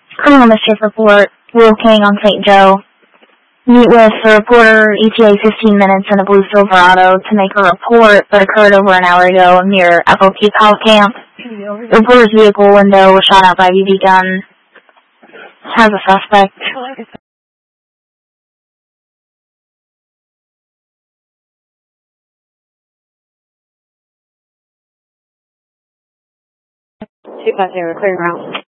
Criminal mischief report. Will King on St. Joe. Meet with the reporter, ETA 15 minutes in a blue Silverado to make a report that occurred over an hour ago near Echo Peak House Camp. The reporter's vehicle window was shot out by a BB gun. Has a suspect. Two 5-0, clearing route.